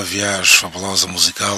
viagem fabulosa musical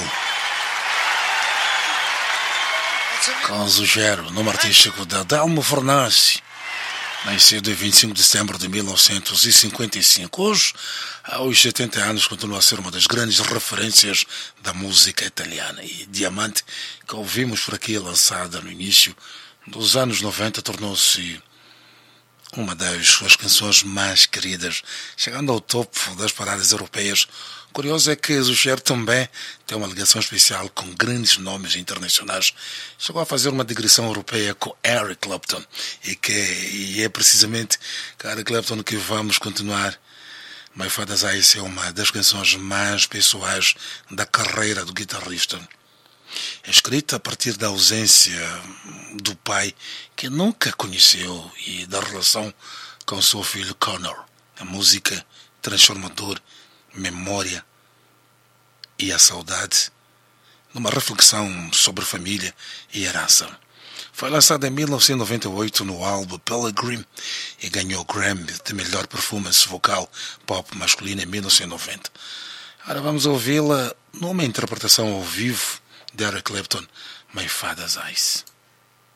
com o Zugero, nome artístico de Adelmo Fornassi, nascido em 25 de setembro de 1955. Hoje, aos 70 anos, continua a ser uma das grandes referências da música italiana. E Diamante, que ouvimos por aqui, lançada no início dos anos 90, tornou-se uma das suas canções mais queridas, chegando ao topo das paradas europeias. Curioso é que Zugero também tem uma ligação especial com grandes nomes internacionais. Chegou a fazer uma digressão europeia com Eric Clapton e é precisamente com Eric Clapton que vamos continuar. My Father's Eyes é uma das canções mais pessoais da carreira do guitarrista. É escrita a partir da ausência do pai, que nunca conheceu, e da relação com seu filho Connor. A música transformador, memória e a saudade, numa reflexão sobre família e herança. Foi lançada em 1998 no álbum Pilgrim e ganhou o Grammy de melhor performance vocal pop masculina em 1990. Agora vamos ouvi-la numa interpretação ao vivo de Eric Clapton, My Father's Eyes.